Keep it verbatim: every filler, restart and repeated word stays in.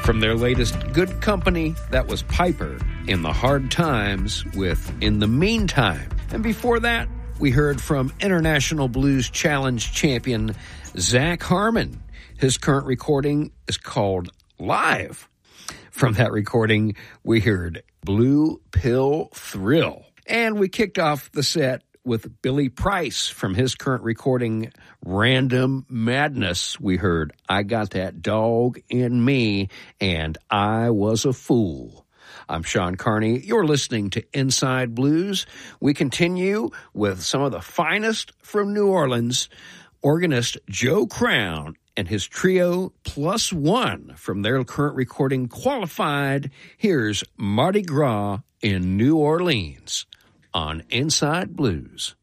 From their latest Good Company, that was Piper in the Hard Times with In the Meantime. And before that, we heard from International Blues Challenge champion Zach Harmon. His current recording is called Live. From that recording, we heard Blue Pill Thrill. And we kicked off the set with Billy Price from his current recording, Random Madness. We heard I Got That Dog in Me, and I Was a Fool. I'm Sean Carney. You're listening to Inside Blues. We continue with some of the finest from New Orleans, organist Joe Crown and his trio Plus One from their current recording, Qualified. Here's Mardi Gras in New Orleans on Inside Blues.